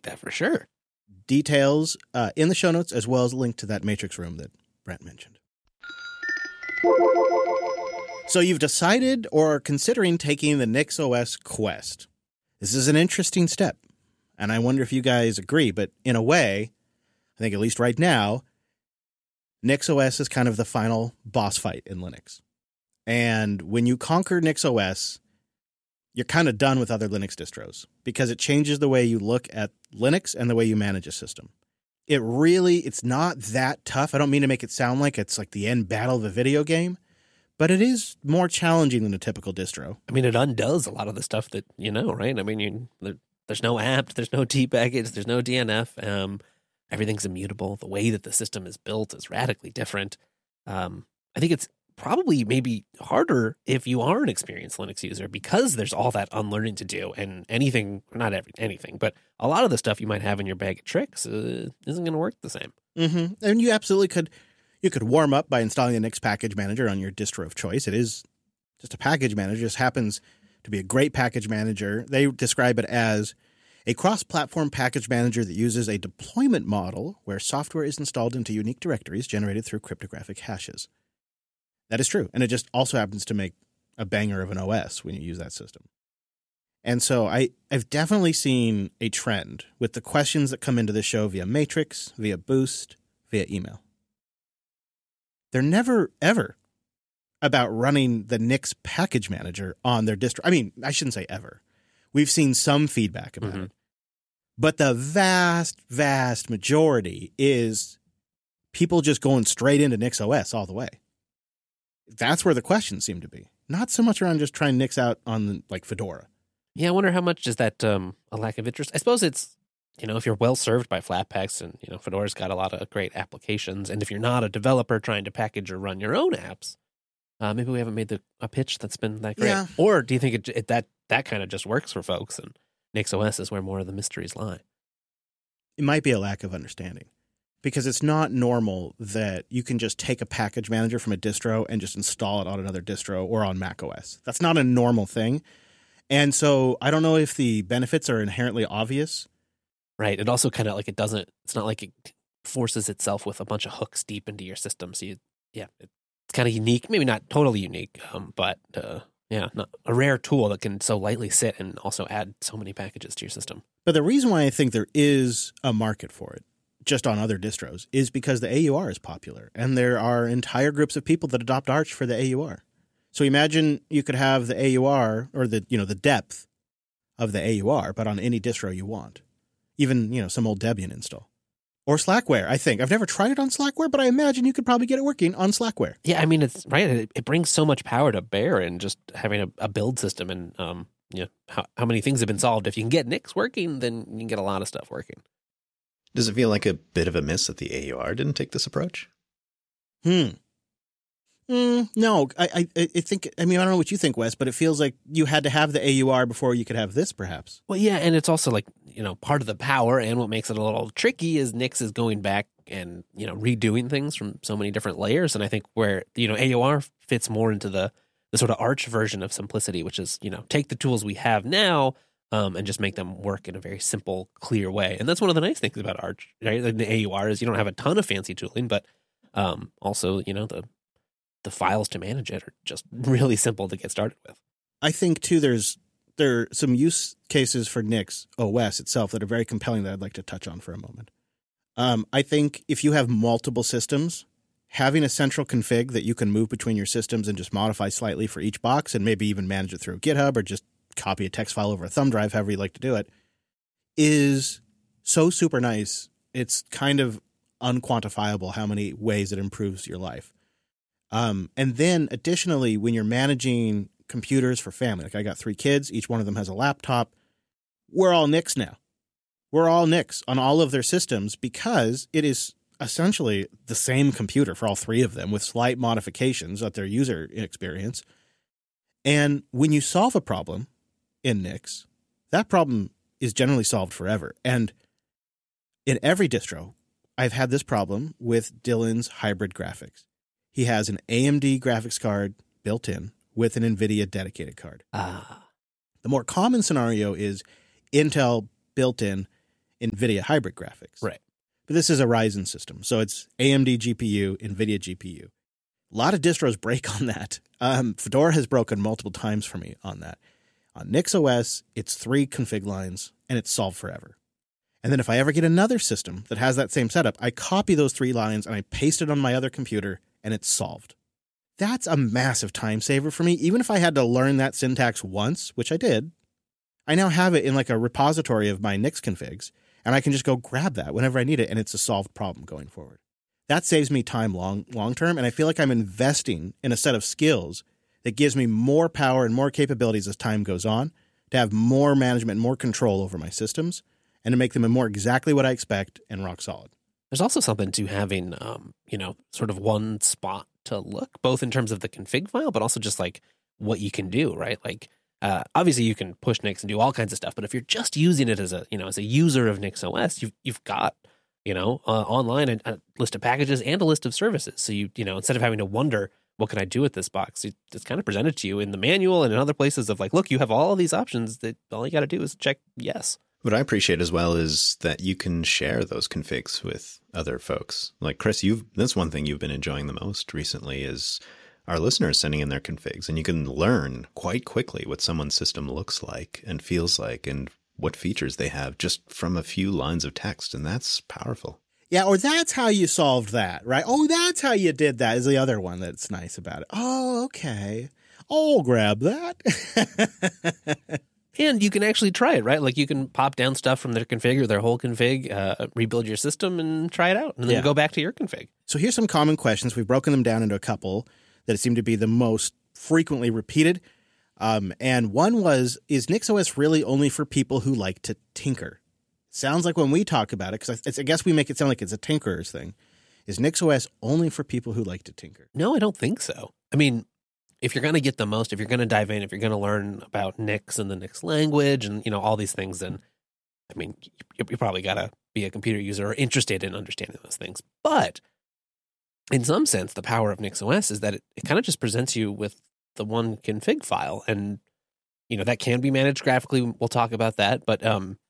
take that for sure. Details in the show notes, as well as a link to that Matrix room that Brent mentioned. So you've decided or are considering taking the NixOS Quest. This is an interesting step, and I wonder if you guys agree, but in a way, I think at least right now, NixOS is kind of the final boss fight in Linux. And when you conquer NixOS, you're kind of done with other Linux distros because it changes the way you look at Linux and the way you manage a system. It's not that tough. I don't mean to make it sound like it's like the end battle of a video game, but it is more challenging than a typical distro. I mean, it undoes a lot of the stuff that you know, right? I mean, there's no apt, there's no T package, there's no DNF. Everything's immutable. The way that the system is built is radically different. I think it's probably maybe harder if you are an experienced Linux user because there's all that unlearning to do, and anything, but a lot of the stuff you might have in your bag of tricks isn't going to work the same. Mm-hmm. And you absolutely could. You could warm up by installing the Nix package manager on your distro of choice. It is just a package manager. It just happens to be a great package manager. They describe it as a cross-platform package manager that uses a deployment model where software is installed into unique directories generated through cryptographic hashes. That is true. And it just also happens to make a banger of an OS when you use that system. And so I've definitely seen a trend with the questions that come into the show via Matrix, via Boost, via email. They're never, ever about running the Nix package manager on their distro. I mean, I shouldn't say ever. We've seen some feedback about it. But the vast, vast majority is people just going straight into NixOS all the way. That's where the questions seem to be. Not so much around just trying Nix out on like Fedora. Yeah, I wonder how much is that a lack of interest. I suppose it's, if you're well served by Flatpaks and, Fedora's got a lot of great applications. And if you're not a developer trying to package or run your own apps, maybe we haven't made a pitch that's been that great. Yeah. Or do you think that kind of just works for folks and NixOS is where more of the mysteries lie? It might be a lack of understanding because it's not normal that you can just take a package manager from a distro and just install it on another distro or on macOS. That's not a normal thing. And so I don't know if the benefits are inherently obvious. Right. It also kind of like it's not like it forces itself with a bunch of hooks deep into your system. So it's kind of unique, maybe not totally unique, but not a rare tool that can so lightly sit and also add so many packages to your system. But the reason why I think there is a market for it, just on other distros, is because the AUR is popular. And there are entire groups of people that adopt Arch for the AUR. So imagine you could have the AUR or the depth of the AUR, but on any distro you want. Even, some old Debian install. Or Slackware, I think. I've never tried it on Slackware, but I imagine you could probably get it working on Slackware. Yeah, I mean, it's right. It brings so much power to bear in just having a build system and, how many things have been solved. If you can get Nix working, then you can get a lot of stuff working. Does it feel like a bit of a miss that the AUR didn't take this approach? No, I think, I don't know what you think, Wes, but it feels like you had to have the AUR before you could have this, perhaps. Well, yeah, and it's also like, part of the power and what makes it a little tricky is Nix is going back and, redoing things from so many different layers. And I think where, AUR fits more into the sort of Arch version of simplicity, which is, take the tools we have now and just make them work in a very simple, clear way. And that's one of the nice things about Arch, right? The AUR is you don't have a ton of fancy tooling, but also, the files to manage it are just really simple to get started with. I think, too, there are some use cases for Nix OS itself that are very compelling that I'd like to touch on for a moment. I think if you have multiple systems, having a central config that you can move between your systems and just modify slightly for each box and maybe even manage it through GitHub or just copy a text file over a thumb drive, however you like to do it, is so super nice. It's kind of unquantifiable how many ways it improves your life. And then additionally, when you're managing computers for family, like I got 3 kids, each one of them has a laptop. We're all Nix now. We're all Nix on all of their systems because it is essentially the same computer for all 3 of them with slight modifications at their user experience. And when you solve a problem in Nix, that problem is generally solved forever. And in every distro, I've had this problem with Dylan's hybrid graphics. He has an AMD graphics card built in with an NVIDIA dedicated card. The more common scenario is Intel built in NVIDIA hybrid graphics. Right. But this is a Ryzen system, so it's AMD GPU, NVIDIA GPU. A lot of distros break on that. Fedora has broken multiple times for me on that. On NixOS, it's 3 config lines, and it's solved forever. And then if I ever get another system that has that same setup, I copy those 3 lines and I paste it on my other computer, and it's solved. That's a massive time saver for me. Even if I had to learn that syntax once, which I did, I now have it in like a repository of my Nix configs, and I can just go grab that whenever I need it, and it's a solved problem going forward. That saves me time long term, and I feel like I'm investing in a set of skills that gives me more power and more capabilities as time goes on, to have more management and more control over my systems, and to make them more exactly what I expect and rock solid. There's also something to having, sort of one spot to look, both in terms of the config file, but also just like what you can do, right? Like, obviously you can push Nix and do all kinds of stuff, but if you're just using it as a user of NixOS, you've got, online a list of packages and a list of services. So instead of having to wonder, what can I do with this box? It's kind of presented to you in the manual and in other places of like, look, you have all these options that all you got to do is check yes. What I appreciate as well is that you can share those configs with other folks. Like Chris, that's one thing you've been enjoying the most recently is our listeners sending in their configs, and you can learn quite quickly what someone's system looks like and feels like and what features they have just from a few lines of text, and that's powerful. Yeah, or that's how you solved that, right? Oh, that's how you did that is the other one that's nice about it. Oh, okay. I'll grab that. And you can actually try it, right? Like you can pop down stuff from their config or their whole config, rebuild your system and try it out, and then go back to your config. So here's some common questions. We've broken them down into a couple that seem to be the most frequently repeated. And one was, is NixOS really only for people who like to tinker? Sounds like when we talk about it, because I guess we make it sound like it's a tinkerer's thing. Is NixOS only for people who like to tinker? No, I don't think so. I mean, if you're going to get the most, if you're going to dive in, if you're going to learn about Nix and the Nix language and, all these things, then, I mean, you probably got to be a computer user or interested in understanding those things. But in some sense, the power of NixOS is that it kind of just presents you with the one config file. And, that can be managed graphically. We'll talk about that. But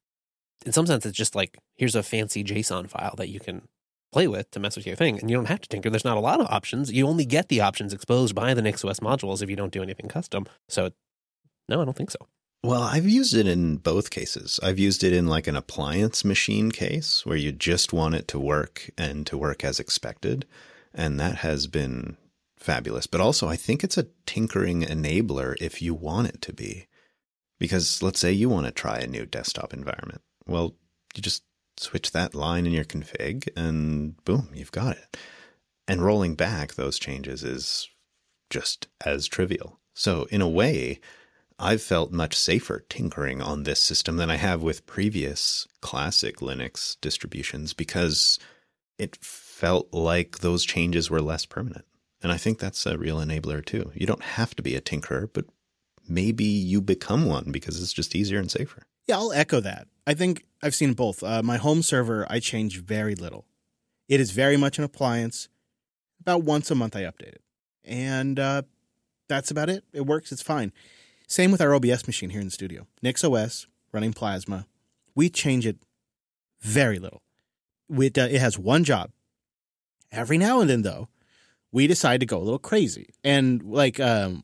in some sense, it's just like, here's a fancy JSON file that you can play with to mess with your thing, and you don't have to tinker. There's not a lot of options. You only get the options exposed by the NixOS modules if you don't do anything custom. So, no, I don't think so. Well, I've used it in both cases. I've used it in like an appliance machine case where you just want it to work and to work as expected, and that has been fabulous. But also, I think it's a tinkering enabler if you want it to be. Because let's say you want to try a new desktop environment. Well, you just switch that line in your config and boom, you've got it. And rolling back those changes is just as trivial. So in a way, I've felt much safer tinkering on this system than I have with previous classic Linux distributions because it felt like those changes were less permanent. And I think that's a real enabler too. You don't have to be a tinkerer, but maybe you become one because it's just easier and safer. Yeah, I'll echo that. I think I've seen both. My home server, I change very little. It is very much an appliance. About once a month I update it. And that's about it. It works. It's fine. Same with our OBS machine here in the studio. NixOS, running Plasma. We change it very little. It has one job. Every now and then, though, we decide to go a little crazy. And like,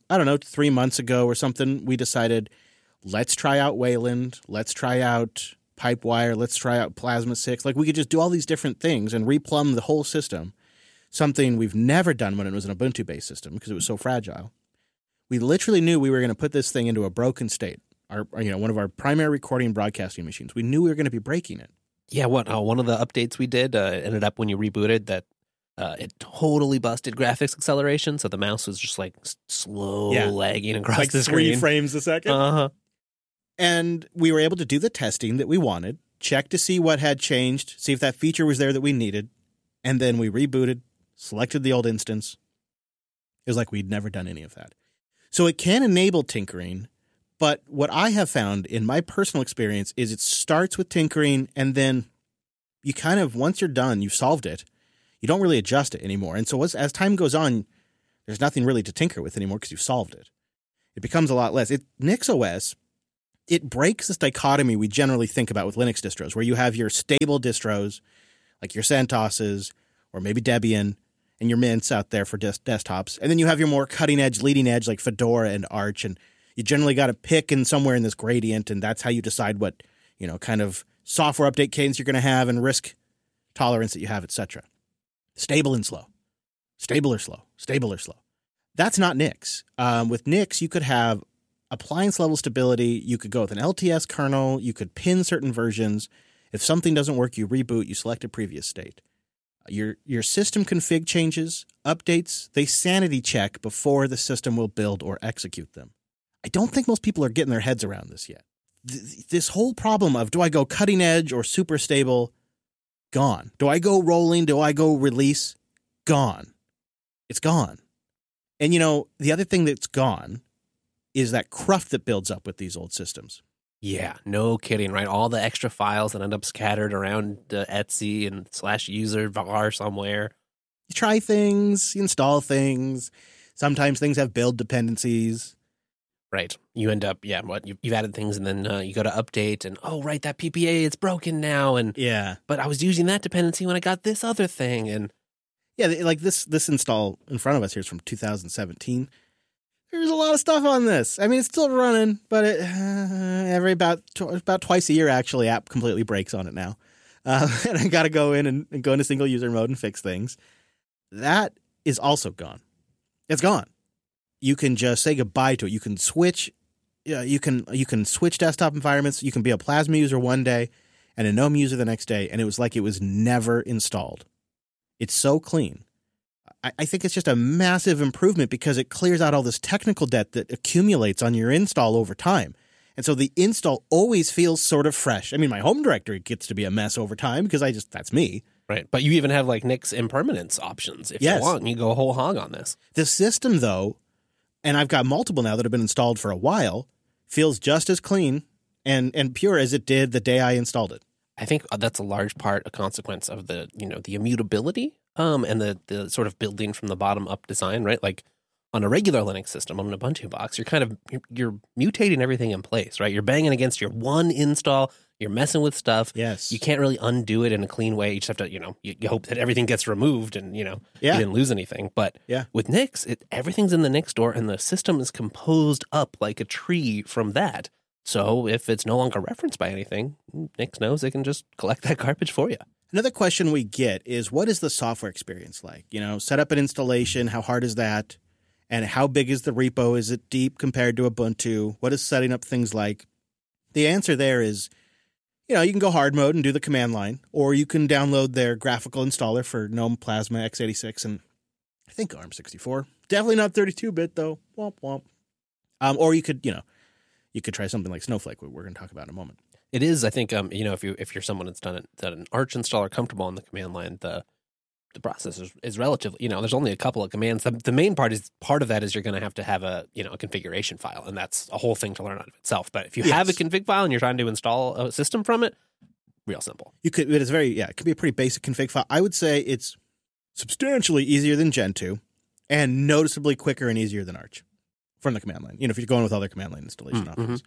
3 months ago or something, we decided, let's try out Wayland. Let's try out Pipewire. Let's try out Plasma 6. Like, we could just do all these different things and replumb the whole system. Something we've never done when it was an Ubuntu-based system because it was so fragile. We literally knew we were going to put this thing into a broken state. One of our primary recording broadcasting machines. We knew we were going to be breaking it. Yeah, one of the updates we did ended up when you rebooted that it totally busted graphics acceleration, so the mouse was just like slow lagging across like the screen. 3 frames a second. Uh-huh. And we were able to do the testing that we wanted, check to see what had changed, see if that feature was there that we needed, and then we rebooted, selected the old instance. It was like we'd never done any of that. So it can enable tinkering, but what I have found in my personal experience is it starts with tinkering, and then you kind of, once you're done, you've solved it, you don't really adjust it anymore. And so as time goes on, there's nothing really to tinker with anymore because you've solved it. It becomes a lot less. NixOS it breaks this dichotomy we generally think about with Linux distros, where you have your stable distros, like your CentOSes, or maybe Debian, and your Mints out there for desktops. And then you have your more cutting edge, leading edge, like Fedora and Arch. And you generally got to pick in somewhere in this gradient, and that's how you decide what, kind of software update cadence you're going to have and risk tolerance that you have, etc. Stable and slow. Stable or slow. Stable or slow. That's not Nix. With Nix, you could have appliance level stability. You could go with an LTS kernel. You could pin certain versions. If something doesn't work, you reboot. You select a previous state. Your system config changes, updates, they sanity check before the system will build or execute them. I don't think most people are getting their heads around this yet. This whole problem of, do I go cutting edge or super stable? Gone. Do I go rolling? Do I go release? Gone. It's gone. And the other thing that's gone is that cruft that builds up with these old systems. Yeah, no kidding, right? All the extra files that end up scattered around Etsy and /user var somewhere. You try things, you install things. Sometimes things have build dependencies. Right. You end up, you've added things, and then you go to update, and right, that PPA, it's broken now, and but I was using that dependency when I got this other thing, and like this install in front of us here is from 2017. There's a lot of stuff on this. I mean, it's still running, but every about twice a year, actually, app completely breaks on it now. And I got to go in and go into single user mode and fix things. That is also gone. It's gone. You can just say goodbye to it. You can switch. You can switch desktop environments. You can be a Plasma user one day and a GNOME user the next day, and it was like it was never installed. It's so clean. I think it's just a massive improvement because it clears out all this technical debt that accumulates on your install over time. And so the install always feels sort of fresh. I mean, my home directory gets to be a mess over time because that's me. Right. But you even have like Nix impermanence options if you want. You go whole hog on this. The system, though, and I've got multiple now that have been installed for a while, feels just as clean and pure as it did the day I installed it. I think that's a large part, a consequence of the immutability and the sort of building from the bottom up design, right? Like on a regular Linux system, on an Ubuntu box, you're mutating everything in place, right? You're banging against your one install. You're messing with stuff. Yes. You can't really undo it in a clean way. You just have to, you hope that everything gets removed and, you didn't lose anything. But with Nix, everything's in the Nix store and the system is composed up like a tree from that. So if it's no longer referenced by anything, Nix knows it can just collect that garbage for you. Another question we get is, what is the software experience like? Set up an installation. How hard is that? And how big is the repo? Is it deep compared to Ubuntu? What is setting up things like? The answer there is, you can go hard mode and do the command line, or you can download their graphical installer for GNOME, Plasma, x86, and I think ARM64. Definitely not 32-bit though. Womp womp. Or you could, you could try something like Snowflake, we're going to talk about in a moment. It is, I think, if you're someone that's done an Arch installer comfortable on the command line, the process is relatively, there's only a couple of commands. The main part of that is you're going to have a configuration file, and that's a whole thing to learn out of itself. But if you have a config file and you're trying to install a system from it, real simple. It could be a pretty basic config file. I would say it's substantially easier than Gentoo and noticeably quicker and easier than Arch from the command line. If you're going with other command line installation options.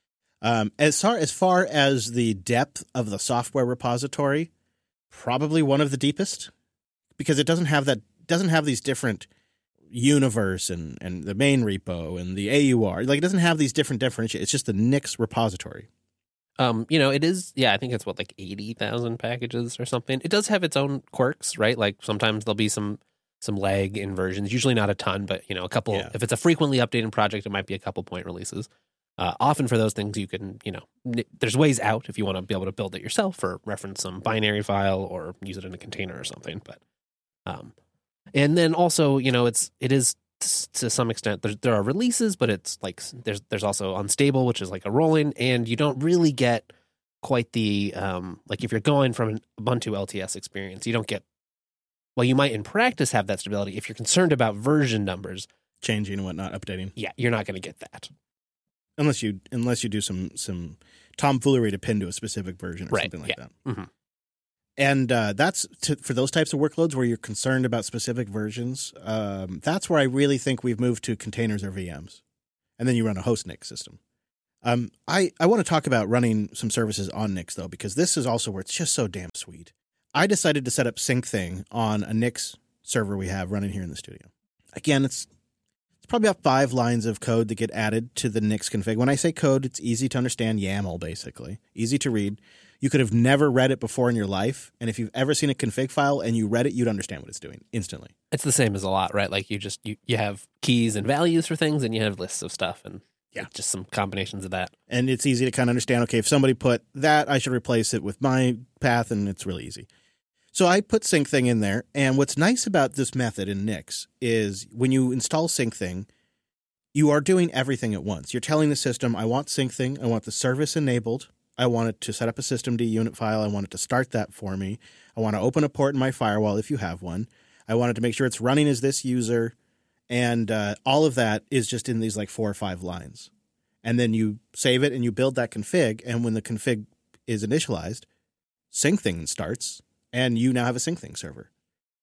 As far as the depth of the software repository, probably one of the deepest, because it doesn't have these different universe and the main repo and the AUR. Like, it doesn't have these different differentiators. It's just the Nix repository. It is, I think it's 80,000 packages or something. It does have its own quirks, right? Like sometimes there'll be some lag in versions, usually not a ton, but a couple. Yeah. If it's a frequently updated project, it might be a couple point releases. Often for those things, you can, there's ways out if you want to be able to build it yourself or reference some binary file or use it in a container or something. But, and then also, it is to some extent, there are releases, but it's like, there's also unstable, which is like a rolling, and you don't really get quite the, like if you're going from an Ubuntu LTS experience, you don't get, well, you might in practice have that stability. If you're concerned about version numbers, changing and whatnot, updating. Yeah, you're not going to get that. Unless you do some tomfoolery to pin to a specific version or something like that. Mm-hmm. And that's for those types of workloads where you're concerned about specific versions. That's where I really think we've moved to containers or VMs. And then you run a host Nix system. I want to talk about running some services on Nix, though, because this is also where it's just so damn sweet. I decided to set up SyncThing on a Nix server we have running here in the studio. Again, it's probably about 5 lines of code that get added to the Nix config. When I say code, it's easy to understand, YAML, basically. Easy to read. You could have never read it before in your life, and if you've ever seen a config file and you read it, you'd understand what it's doing instantly. It's the same as a lot, right? Like you have keys and values for things, and you have lists of stuff, and just some combinations of that. And it's easy to kind of understand, okay, if somebody put that, I should replace it with my path, and it's really easy. So I put SyncThing in there, and what's nice about this method in Nix is when you install SyncThing, you are doing everything at once. You're telling the system, I want SyncThing, I want the service enabled, I want it to set up a systemd unit file, I want it to start that for me, I want to open a port in my firewall if you have one, I want it to make sure it's running as this user, and all of that is just in these like 4 or 5 lines. And then you save it and you build that config, and when the config is initialized, SyncThing starts, and you now have a SyncThing server.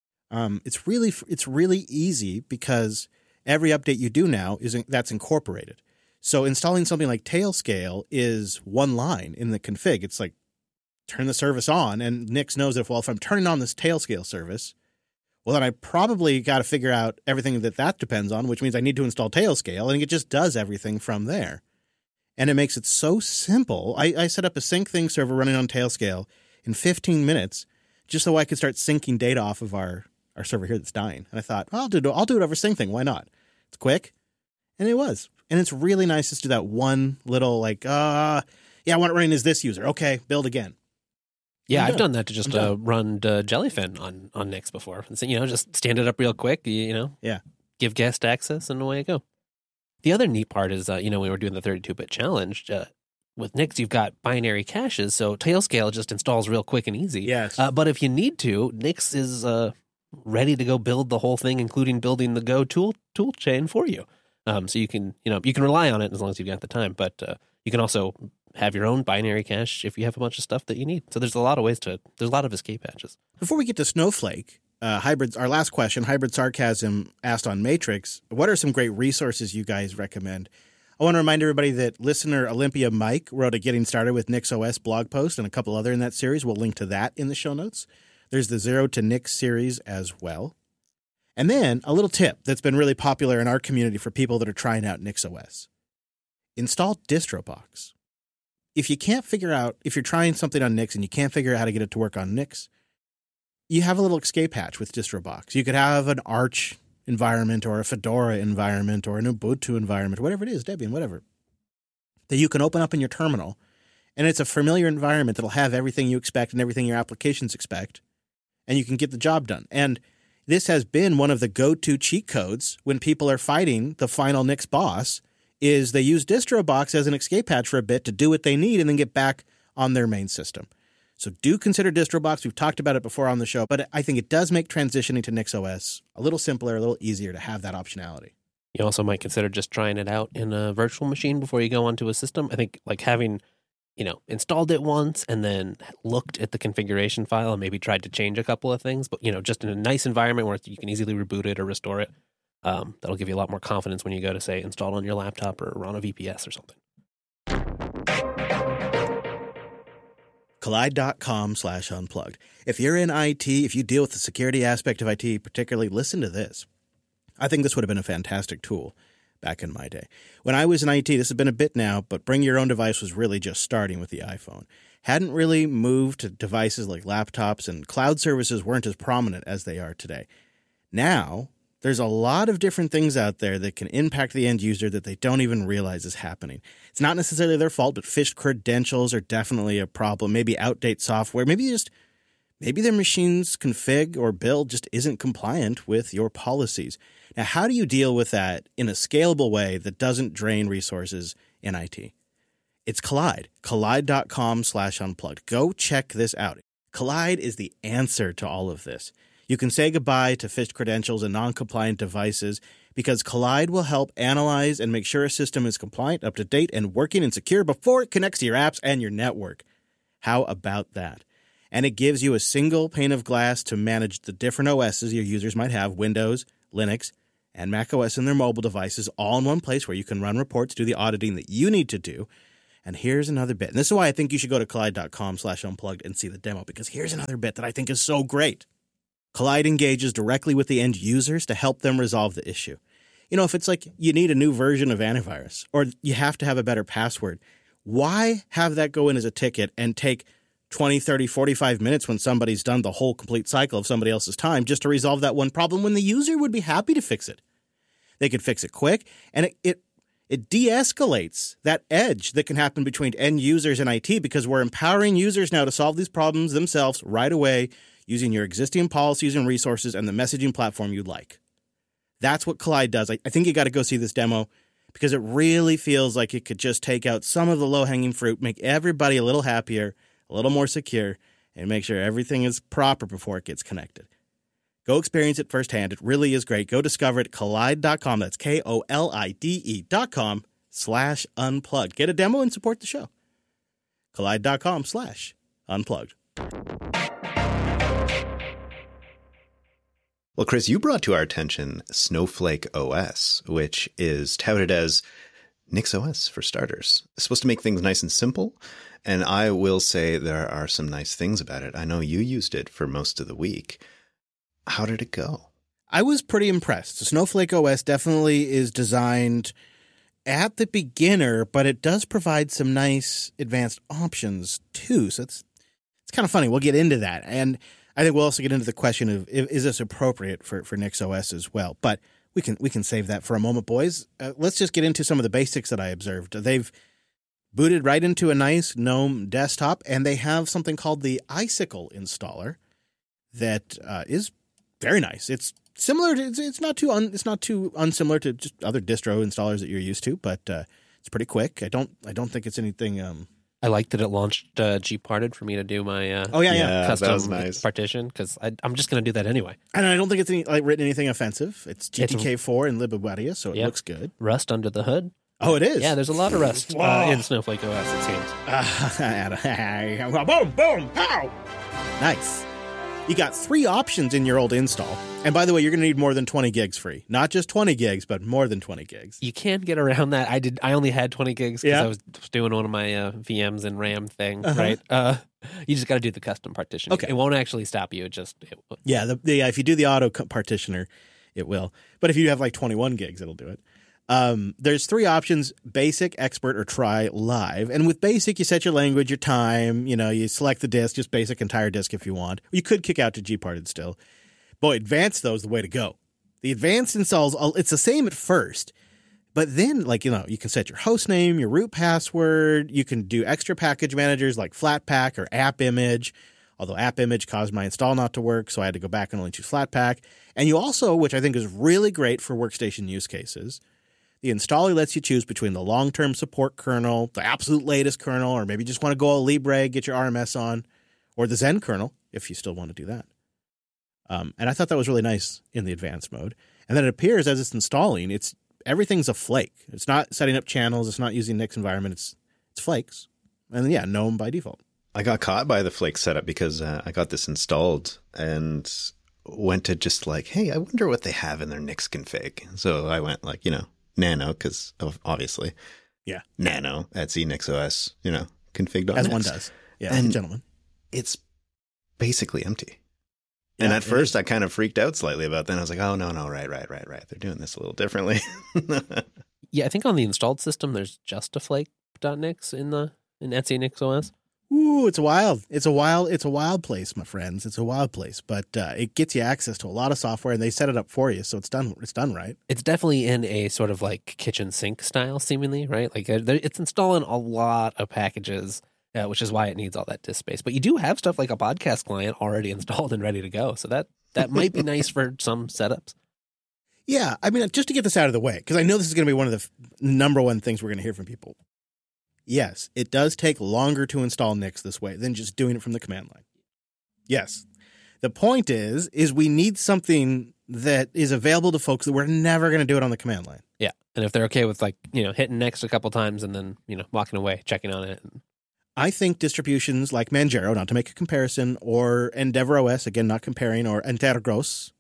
It's really easy because every update you do now that's incorporated. So installing something like Tailscale is 1 line in the config. It's like turn the service on, and Nix knows that if I'm turning on this Tailscale service, well, then I probably got to figure out everything that depends on, which means I need to install Tailscale, and it just does everything from there. And it makes it so simple. I set up a SyncThing server running on Tailscale in 15 minutes just so I could start syncing data off of our server here that's dying. And I thought, well, I'll do it over SyncThing. Why not? It's quick. And it was. And it's really nice just to do that one little I want it running as this user. Okay, build again. Yeah, I've done that to just run Jellyfin on Nix before. And so, just stand it up real quick, give guest access, and away you go. The other neat part is, when we were doing the 32-bit challenge, with Nix, you've got binary caches, so Tailscale just installs real quick and easy. Yes. But if you need to, Nix is ready to go build the whole thing, including building the Go tool chain for you. So you can rely on it as long as you've got the time, but you can also have your own binary cache if you have a bunch of stuff that you need. So there's a lot of escape hatches. Before we get to Snowflake, our last question, Hybrid Sarcasm asked on Matrix, what are some great resources you guys recommend? I want to remind everybody that listener Olympia Mike wrote a Getting Started with NixOS blog post and a couple other in that series. We'll link to that in the show notes. There's the Zero to Nix series as well. And then a little tip that's been really popular in our community for people that are trying out NixOS. Install DistroBox. If you're trying something on Nix and you can't figure out how to get it to work on Nix, you have a little escape hatch with DistroBox. You could have an Arch environment or a Fedora environment or an Ubuntu environment, whatever it is, Debian, whatever, that you can open up in your terminal. And it's a familiar environment that'll have everything you expect and everything your applications expect, and you can get the job done. And this has been one of the go-to cheat codes when people are fighting the final Nix boss, is they use DistroBox as an escape hatch for a bit to do what they need and then get back on their main system. So do consider DistroBox. We've talked about it before on the show, but I think it does make transitioning to NixOS a little simpler, a little easier to have that optionality. You also might consider just trying it out in a virtual machine before you go onto a system. I think like having, installed it once and then looked at the configuration file and maybe tried to change a couple of things, but, just in a nice environment where you can easily reboot it or restore it. That'll give you a lot more confidence when you go to, say, install on your laptop or run a VPS or something. Kolide.com/unplugged. If you're in IT, if you deal with the security aspect of IT particularly, listen to this. I think this would have been a fantastic tool back in my day. When I was in IT, this has been a bit now, but bring your own device was really just starting with the iPhone. Hadn't really moved to devices like laptops, and cloud services weren't as prominent as they are today. Now, there's a lot of different things out there that can impact the end user that they don't even realize is happening. It's not necessarily their fault, but phished credentials are definitely a problem. Maybe outdated software. Maybe their machine's config or build just isn't compliant with your policies. Now, how do you deal with that in a scalable way that doesn't drain resources in IT? It's Kolide. Kolide.com/unplugged. Go check this out. Kolide is the answer to all of this. You can say goodbye to phished credentials and non-compliant devices because Kolide will help analyze and make sure a system is compliant, up to date, and working and secure before it connects to your apps and your network. How about that? And it gives you a single pane of glass to manage the different OSs your users might have, Windows, Linux, and macOS in their mobile devices, all in one place where you can run reports, do the auditing that you need to do, And here's another bit. And this is why I think you should go to Kolide.com/unplugged and see the demo, because here's another bit that I think is so great. Kolide engages directly with the end users to help them resolve the issue. You know, if it's like you need a new version of antivirus or you have to have a better password, why have that go in as a ticket and take 20, 30, 45 minutes when somebody's done the whole complete cycle of somebody else's time just to resolve that one problem when the user would be happy to fix it? They could fix it quick, and it de-escalates that edge that can happen between end users and IT, because we're empowering users now to solve these problems themselves right away using your existing policies and resources and the messaging platform you like. That's what Kolide does. I think you got to go see this demo, because it really feels like it could just take out some of the low-hanging fruit, make everybody a little happier, a little more secure, and make sure everything is proper before it gets connected. Go experience it firsthand. It really is great. Go discover it at Kolide.com. That's KOLIDE.com/unplugged. Get a demo and support the show. Kolide.com/unplugged. Well, Chris, you brought to our attention Snowflake OS, which is touted as NixOS for starters. It's supposed to make things nice and simple, and I will say there are some nice things about it. I know you used it for most of the week. How did it go? I was pretty impressed. Snowflake OS definitely is designed at the beginner, but it does provide some nice advanced options too. So it's kind of funny. We'll get into that. And I think we'll also get into the question of, is this appropriate for NixOS as well? But we can save that for a moment, boys. Let's just get into some of the basics that I observed. They've booted right into a nice GNOME desktop, and they have something called the Icicle installer that is very nice. It's similar to, it's not too unsimilar to just other distro installers that you're used to, but it's pretty quick. I don't think it's anything. I like that it launched Gparted for me to do my custom partition, because I'm just going to do that anyway. And I don't think it's written anything offensive. It's GTK4 in libiWadia, so it looks good. Rust under the hood. Oh, it is? Yeah, there's a lot of Rust in Snowflake OS, it seems. Boom, boom, pow! Nice. You got 3 options in your old install. And by the way, you're going to need more than 20 gigs free. Not just 20 gigs, but more than 20 gigs. You can get around that. I only had 20 gigs because I was doing one of my VMs and RAM thing, right? You just got to do the custom partition. Okay. It won't actually stop you. If you do the auto partitioner, it will. But if you have like 21 gigs, it'll do it. There's 3 options: basic, expert, or try live. And with basic, you set your language, your time, you select the disk, just basic entire disk if you want. You could kick out to Gparted still. Boy, advanced though is the way to go. The advanced installs, it's the same at first, but then you can set your host name, your root password. You can do extra package managers like Flatpak or AppImage. Although AppImage caused my install not to work, so I had to go back and only choose Flatpak. And you also, which I think is really great for workstation use cases, the installer lets you choose between the long-term support kernel, the absolute latest kernel, or maybe you just want to go all Libre, get your RMS on, or the Zen kernel, if you still want to do that. And I thought that was really nice in the advanced mode. And then it appears as it's installing, everything's a flake. It's not setting up channels. It's not using Nix environment. It's flakes. And yeah, GNOME by default. I got caught by the flake setup because I got this installed and went to just hey, I wonder what they have in their Nix config. So I went nano, because obviously, nano at NixOS, config.nix. As one does. Yeah, and gentlemen. It's basically empty. And at first I kind of freaked out slightly about that. I was like, oh, no, right. They're doing this a little differently. Yeah, I think on the installed system, there's just a flake.nix in Etsy NixOS. Ooh, it's wild. It's a wild place, my friends. It's a wild place, but it gets you access to a lot of software, and they set it up for you, so it's done right. It's definitely in a sort of kitchen sink style, seemingly, right? It's installing a lot of packages, which is why it needs all that disk space. But you do have stuff like a podcast client already installed and ready to go, so that might be nice for some setups. Yeah, I mean, just to get this out of the way, because I know this is going to be one of the number one things we're going to hear from people. Yes, it does take longer to install Nix this way than just doing it from the command line. Yes. The point is we need something that is available to folks that we're never going to do it on the command line. Yeah. And if they're okay with hitting Next a couple times and then, walking away, checking on it. I think distributions like Manjaro, not to make a comparison, or EndeavourOS, again, not comparing, or Antergos,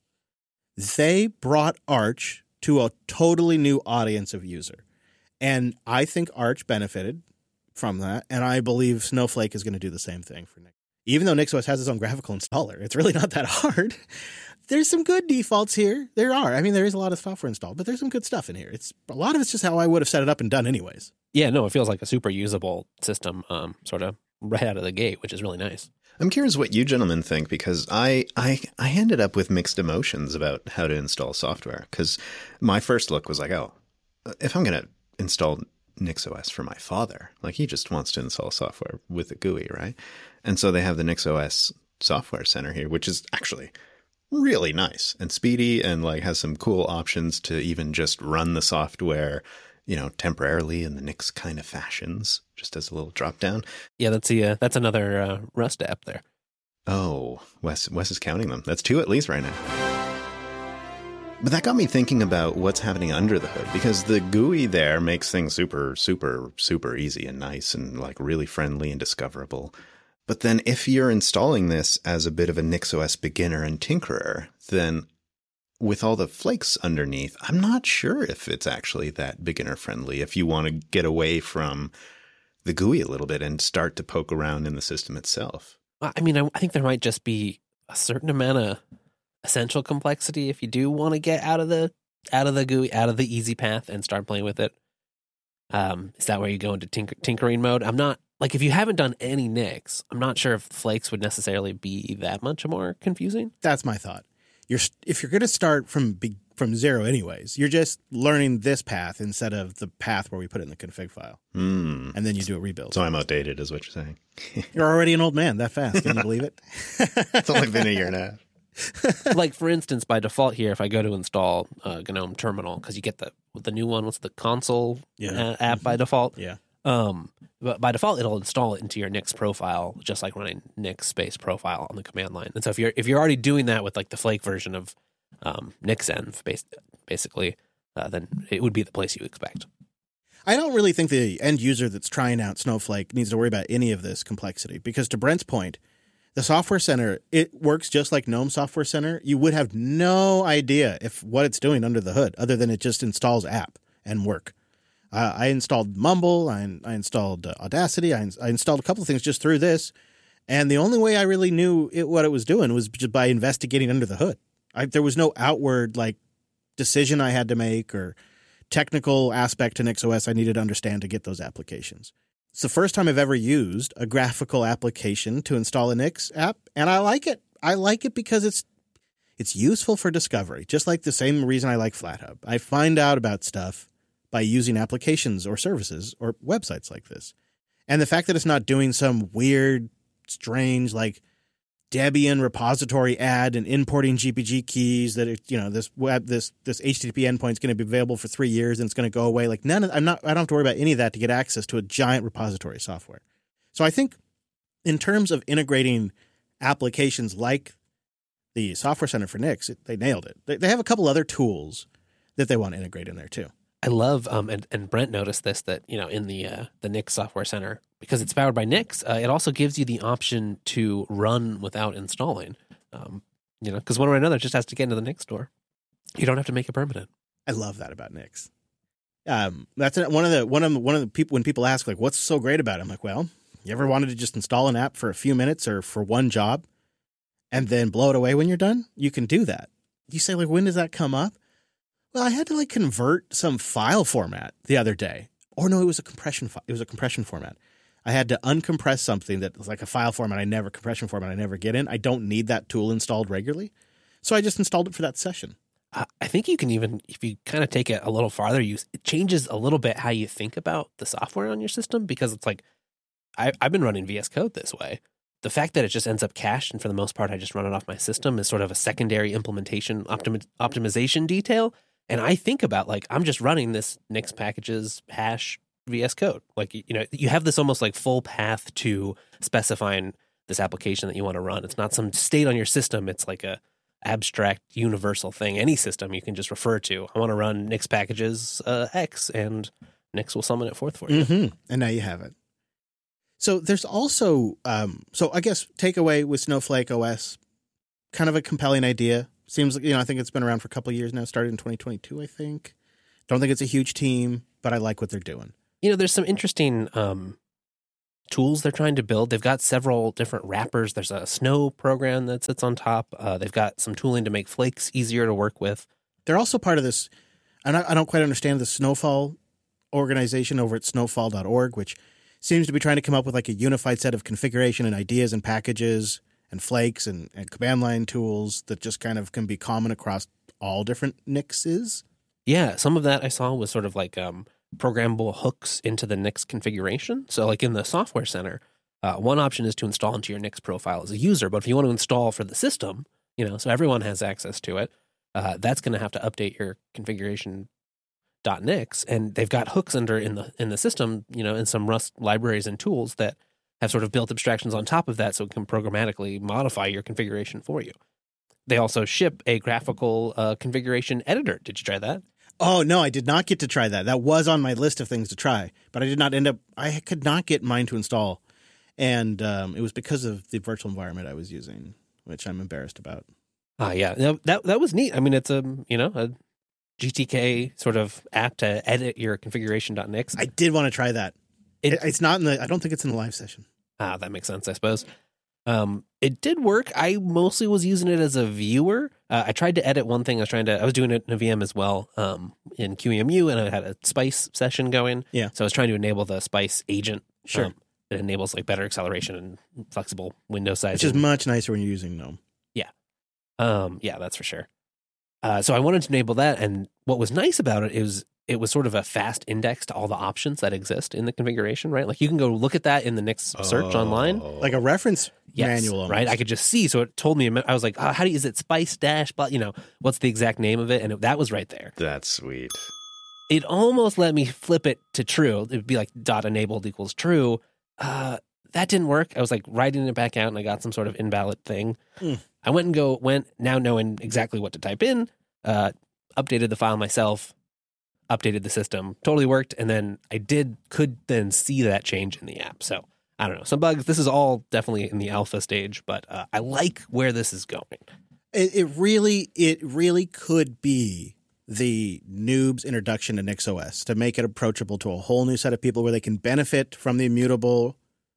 they brought Arch to a totally new audience of user. And I think Arch benefited from that, and I believe Snowflake is going to do the same thing for Nix. Even though NixOS has its own graphical installer, it's really not that hard. There's some good defaults here. There are. I mean, there is a lot of software installed, but there's some good stuff in here. A lot of it's just how I would have set it up and done anyways. Yeah, no, it feels like a super usable system, sort of right out of the gate, which is really nice. I'm curious what you gentlemen think, because I ended up with mixed emotions about how to install software. Because my first look was like, oh, if I'm going to install NixOS for my father, like he just wants to install software with a GUI, right? And so they have the NixOS Software Center here, which is actually really nice and speedy and like has some cool options to even just run the software, temporarily in the Nix kind of fashions, just as a little drop down. Yeah, that's another Rust app there. Oh, Wes is counting them. That's 2 at least right now. But that got me thinking about what's happening under the hood, because the GUI there makes things super, super, super easy and nice and like really friendly and discoverable. But then if you're installing this as a bit of a NixOS beginner and tinkerer, then with all the flakes underneath, I'm not sure if it's actually that beginner friendly if you want to get away from the GUI a little bit and start to poke around in the system itself. I mean, I think there might just be a certain amount of essential complexity if you do want to get out of the GUI, out of the easy path and start playing with it. Is that where you go into tinkering mode? I'm not, like, if you haven't done any Nix, I'm not sure if flakes would necessarily be that much more confusing. That's my thought. If you're going to start from zero anyways, you're just learning this path instead of the path where we put it in the config file. And then you do a rebuild. So I'm outdated is what you're saying. You're already an old man that fast. Can you believe it? It's only been a year and a half. Like, for instance, by default here, if I go to install GNOME Terminal, because you get the new one, what's the console app by default? Yeah. But by default, it'll install it into your Nix profile, just like running Nix space profile on the command line. And so if you're already doing that with like the Flake version of Nixenv, basically, then it would be the place you expect. I don't really think the end user that's trying out Snowflake needs to worry about any of this complexity, because to Brent's point, the Software Center, it works just like GNOME Software Center. You would have no idea what it's doing under the hood, other than it just installs app and work. I installed Mumble, I installed Audacity, I installed a couple of things just through this, and the only way I really knew what it was doing was just by investigating under the hood. There was no outward decision I had to make or technical aspect to NixOS I needed to understand to get those applications. It's the first time I've ever used a graphical application to install a Nix app, and I like it. I like it because it's useful for discovery, just like the same reason I like FlatHub. I find out about stuff by using applications or services or websites like this. And the fact that it's not doing some weird, strange, like Debian repository add and importing GPG keys that this HTTP endpoint is going to be available for 3 years and it's going to go away. Like I don't have to worry about any of that to get access to a giant repository software. So I think in terms of integrating applications like the Software Center for Nix, they nailed it. They have a couple other tools that they want to integrate in there too. I love, and Brent noticed this, that, in the Nix Software Center, because it's powered by Nix, it also gives you the option to run without installing. Because one way or another, it just has to get into the Nix store. You don't have to make it permanent. I love that about Nix. That's one of the people, when people ask like, what's so great about it? I'm like, well, you ever wanted to just install an app for a few minutes or for one job and then blow it away when you're done? You can do that. You say, like, when does that come up? Well, I had to convert some file format the other day. Or no, it was a compression format. I had to uncompress something that was like a file format compression format I never get in. I don't need that tool installed regularly. So I just installed it for that session. I think you can even, if you kind of take it a little farther, it changes a little bit how you think about the software on your system, because it's like, I've been running VS Code this way. The fact that it just ends up cached, and for the most part I just run it off my system, is sort of a secondary implementation optimization detail. And I think about, I'm just running this Nix packages hash VS Code. You have this almost full path to specifying this application that you want to run. It's not some state on your system. It's like a abstract universal thing. Any system you can just refer to. I want to run Nix packages X, and Nix will summon it forth for you. Mm-hmm. And now you have it. So there's also, I guess takeaway with Snowflake OS, kind of a compelling idea. Seems like, I think it's been around for a couple of years now. Started in 2022, I think. Don't think it's a huge team, but I like what they're doing. There's some interesting tools they're trying to build. They've got several different wrappers. There's a snow program that sits on top. They've got some tooling to make flakes easier to work with. They're also part of this, and I don't quite understand the Snowfall organization over at snowfall.org, which seems to be trying to come up with like a unified set of configuration and ideas and packages and flakes and command line tools that just kind of can be common across all different Nixes. Yeah, some of that I saw was sort of like programmable hooks into the Nix configuration. So like in the Software Center, one option is to install into your Nix profile as a user. But if you want to install for the system, so everyone has access to it, that's going to have to update your configuration.nix. And they've got hooks in the system, in some Rust libraries and tools that have sort of built abstractions on top of that so it can programmatically modify your configuration for you. They also ship a graphical configuration editor. Did you try that? Oh, no, I did not get to try that. That was on my list of things to try, but I could not get mine to install. And it was because of the virtual environment I was using, which I'm embarrassed about. Yeah. That was neat. I mean, it's a GTK sort of app to edit your configuration.nix. I did want to try that. It's not I don't think it's in the live session. That makes sense, I suppose. It did work. I mostly was using it as a viewer. I tried to edit one thing. I was doing it in a VM as well, in QEMU, and I had a Spice session going. Yeah. So I was trying to enable the Spice agent. Sure. It enables like better acceleration and flexible window sizing. Which is much nicer when you're using GNOME. Yeah. Yeah, that's for sure. So I wanted to enable that, and what was nice about it is it was sort of a fast index to all the options that exist in the configuration, right? Like you can go look at that in the Nix search online. Like a reference manual almost. Right? I could just see. So it told me, I was like, is it Spice dash, but what's the exact name of it? And that was right there. That's sweet. It almost let me flip it to true. It would be like .enabled equals true. That didn't work. I was like writing it back out and I got some sort of invalid thing. I went now knowing exactly what to type in, updated the file myself, updated the system, totally worked, and then I could then see that change in the app. So I don't know, some bugs. This is all definitely in the alpha stage, but I like where this is going. It really could be the noob's introduction to NixOS to make it approachable to a whole new set of people where they can benefit from the immutable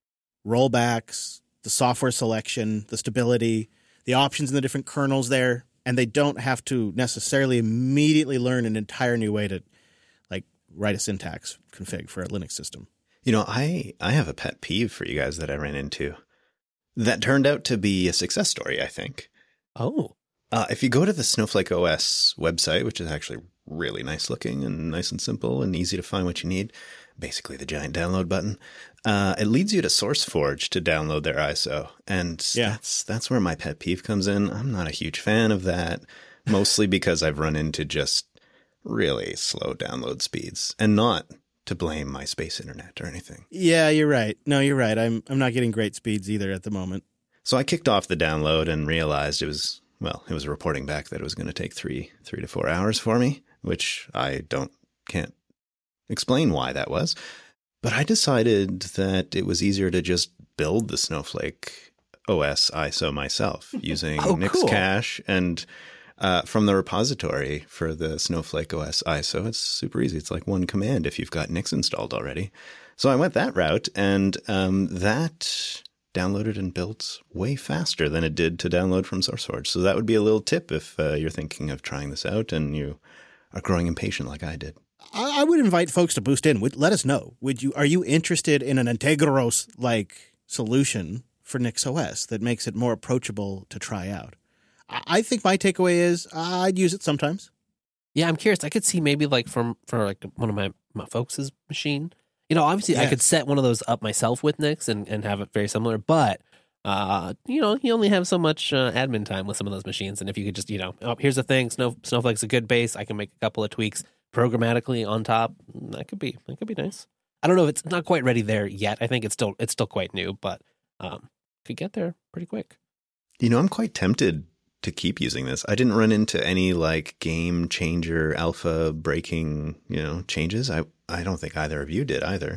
rollbacks, the software selection, the stability, the options in the different kernels there, and they don't have to necessarily immediately learn an entire new way to write a syntax config for a Linux system. I have a pet peeve for you guys that I ran into that turned out to be a success story, I think. Oh. If you go to the Snowflake OS website, which is actually really nice looking and nice and simple and easy to find what you need, basically the giant download button, it leads you to SourceForge to download their ISO. And that's where my pet peeve comes in. I'm not a huge fan of that, mostly because I've run into just really slow download speeds, and not to blame my space internet or anything. Yeah, you're right. No, you're right. I'm not getting great speeds either at the moment. So I kicked off the download and realized it was reporting back that it was going to take 3 to 4 hours for me, which I can't explain why that was. But I decided that it was easier to just build the Snowflake OS ISO myself using Nixcache and from the repository for the Snowflake OS ISO. It's super easy. It's like one command if you've got Nix installed already. So I went that route, and that downloaded and built way faster than it did to download from SourceForge. So that would be a little tip if you're thinking of trying this out and you are growing impatient like I did. I would invite folks to boost in. Let us know. Are you interested in an Integros-like solution for NixOS that makes it more approachable to try out? I think my takeaway is I'd use it sometimes. Yeah, I'm curious. I could see maybe for one of my folks' machine. Obviously I could set one of those up myself with Nix and have it very similar, but you only have so much admin time with some of those machines. And if you could just, here's the thing, Snowflake's a good base. I can make a couple of tweaks programmatically on top. That could be nice. I don't know if it's not quite ready there yet. I think it's still quite new, but could get there pretty quick. I'm quite tempted to keep using this. I didn't run into any game changer alpha breaking, changes. I don't think either of you did either.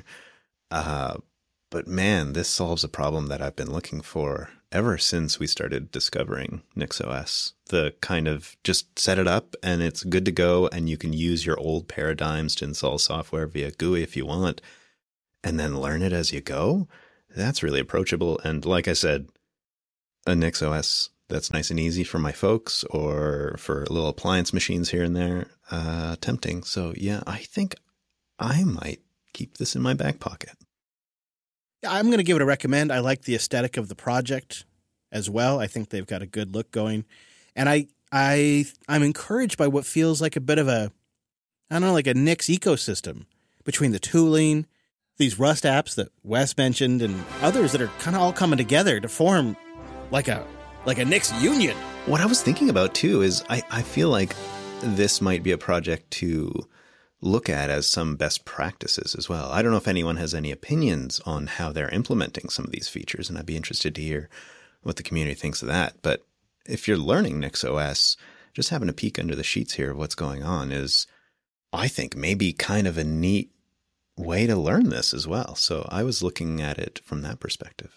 But man, this solves a problem that I've been looking for ever since we started discovering NixOS. The kind of just set it up and it's good to go, and you can use your old paradigms to install software via GUI if you want, and then learn it as you go. that's really approachable. And like I said, a NixOS that's nice and easy for my folks or for little appliance machines here and there, tempting. So yeah, I think I might keep this in my back pocket. I'm going to give it a recommend. I like the aesthetic of the project as well. I think they've got a good look going. And I'm encouraged by what feels like a bit of a, I don't know, like a Nix ecosystem between the tooling, these Rust apps that Wes mentioned, and others that are kind of all coming together to form like a Nix union. What I was thinking about too is I feel like this might be a project to look at as some best practices as well. I don't know if anyone has any opinions on how they're implementing some of these features, and I'd be interested to hear what the community thinks of that. But if you're learning NixOS, just having a peek under the sheets here of what's going on is, I think, maybe kind of a neat way to learn this as well. So I was looking at it from that perspective.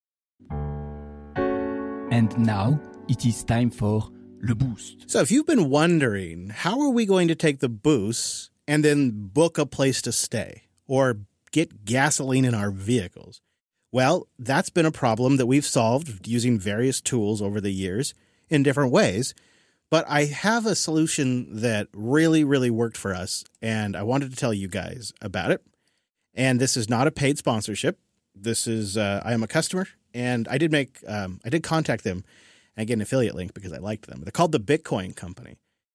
And now it is time for Le Boost. So if you've been wondering, how are we going to take the boost and then book a place to stay or get gasoline in our vehicles? Well, that's been a problem that we've solved using various tools over the years in different ways. But I have a solution that really, really worked for us, and I wanted to tell you guys about it. And this is not a paid sponsorship. This is, I am a customer, and I did contact them and get an affiliate link because I liked them. They're called the Bitcoin Company.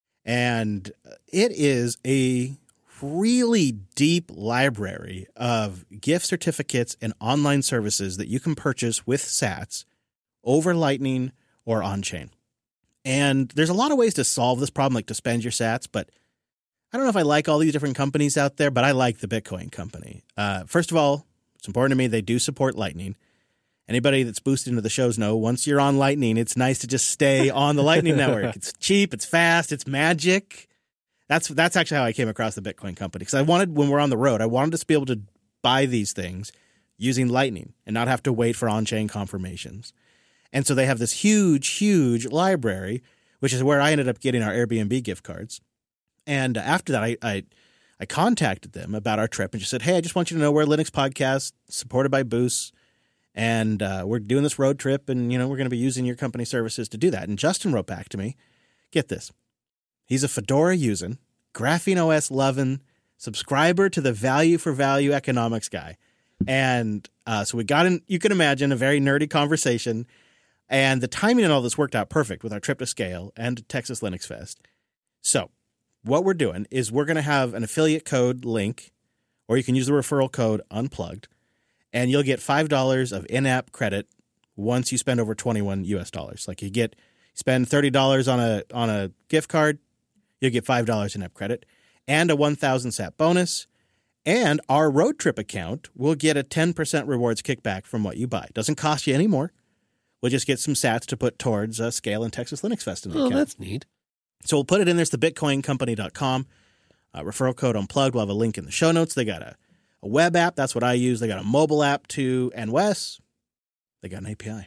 And it is a really deep library of gift certificates and online services that you can purchase with sats over Lightning or on-chain. And there's a lot of ways to solve this problem, like to spend your sats, but I don't know if I like all these different companies out there, but I like the Bitcoin Company. First of all, it's important to me they do support Lightning. Anybody that's boosted into the shows know once you're on Lightning, it's nice to just stay on the Lightning network. It's cheap, it's fast, it's magic. That's actually how I came across the Bitcoin Company, because I wanted, when we're on the road, I wanted to be able to buy these things using Lightning and not have to wait for on-chain confirmations. And so they have this huge, huge library, which is where I ended up getting our Airbnb gift cards. And after that, I contacted them about our trip and just said, hey, I just want you to know we're a Linux podcast supported by Boost, and we're doing this road trip, and we're going to be using your company services to do that. And Justin wrote back to me, get this, he's a Fedora using, Graphene OS loving, subscriber to the value for value economics guy. And so we got in, you can imagine, a very nerdy conversation. And the timing and all this worked out perfect with our trip to Scale and Texas Linux Fest. So what we're doing is we're going to have an affiliate code link, or you can use the referral code Unplugged, and you'll get $5 of in-app credit once you spend over $21 US. Like you spend $30 on a gift card, you'll get $5 in-app credit and a 1,000 sat bonus. And our road trip account will get a 10% rewards kickback from what you buy. Doesn't cost you any more. We'll just get some sats to put towards Scale and Texas Linux Fest in the account. Oh, that's neat. So we'll put it in there. It's thebitcoincompany.com. Referral code Unplugged. We'll have a link in the show notes. They got a web app. That's what I use. They got a mobile app too. And Wes, they got an API.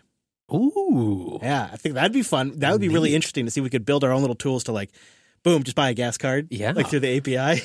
Ooh. Yeah, I think that'd be fun. That would be really interesting to see if we could build our own little tools to, like, boom, just buy a gas card. Yeah. Like through the API.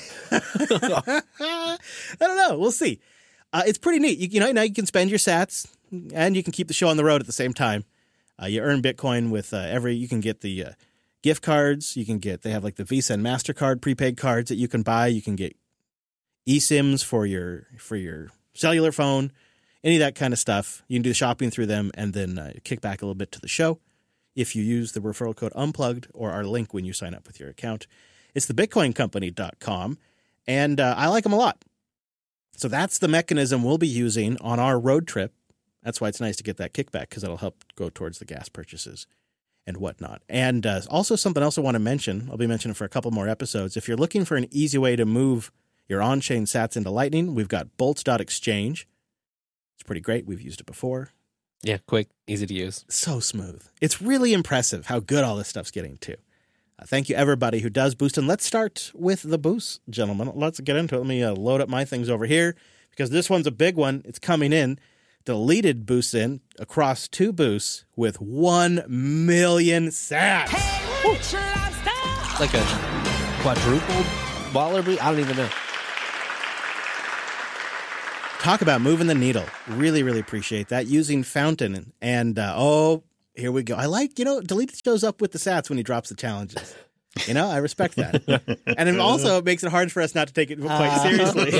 I don't know. We'll see. It's pretty neat. Now you can spend your sats and you can keep the show on the road at the same time. You earn Bitcoin with you can get the gift cards. They have like the Visa and MasterCard prepaid cards that you can buy. You can get eSIMs for your cellular phone, any of that kind of stuff. You can do shopping through them and then kick back a little bit to the show if you use the referral code Unplugged or our link when you sign up with your account. It's thebitcoincompany.com, and I like them a lot. So that's the mechanism we'll be using on our road trip. That's why it's nice to get that kickback, because it'll help go towards the gas purchases and whatnot. And also something else I want to mention, I'll be mentioning for a couple more episodes. If you're looking for an easy way to move your on-chain sats into Lightning, we've got bolts.exchange. It's pretty great. We've used it before. Yeah, quick, easy to use. So smooth. It's really impressive how good all this stuff's getting too. Thank you, everybody who does boost. And let's start with the boost, gentlemen. Let's get into it. Let me load up my things over here, because this one's a big one. It's coming in. Deleted boosts in across 2 boosts with 1 million sats. Like a quadrupled baller boost? I don't even know. Talk about moving the needle. Really, really appreciate that. Using Fountain. And, here we go. I like, Deleted shows up with the sats when he drops the challenges. I respect that. And it also makes it hard for us not to take it quite seriously.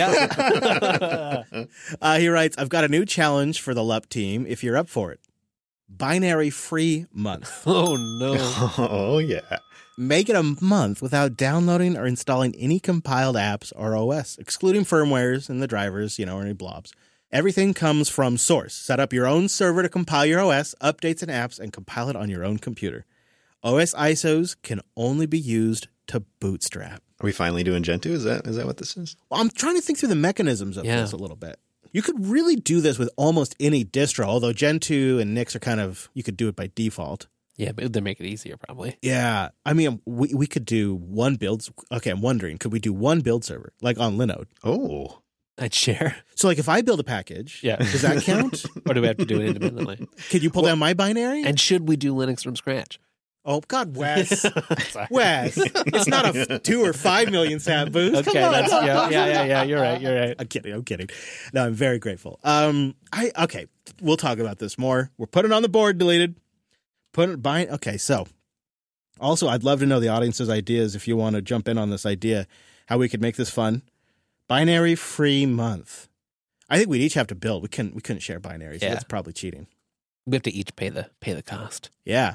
He writes, I've got a new challenge for the LUP team if you're up for it. Binary free month. Oh, no. Oh, yeah. Make it a month without downloading or installing any compiled apps or OS, excluding firmwares and the drivers, or any blobs. Everything comes from source. Set up your own server to compile your OS, updates and apps, and compile it on your own computer. OS ISOs can only be used to bootstrap. Are we finally doing Gentoo? Is that what this is? Well, I'm trying to think through the mechanisms of this a little bit. You could really do this with almost any distro, although Gentoo and Nix are you could do it by default. Yeah, but they make it easier, probably. Yeah. I mean, we could do one build. Okay, I'm wondering, could we do one build server, like on Linode? Oh. I'd share. So, if I build a package, does that count? Or do we have to do it independently? Could you pull down my binary? And should we do Linux from scratch? Oh, God, Wes. Wes, it's not a 2 or 5 million sat boost. Okay, Come on. yeah. You're right. I'm kidding. No, I'm very grateful. Okay, we'll talk about this more. We're putting it on the board, Deleted. Okay, so also I'd love to know the audience's ideas if you want to jump in on this idea, how we could make this fun. Binary free month. I think we'd each have to build. We couldn't share binaries. So that's probably cheating. We have to each pay the cost. Yeah.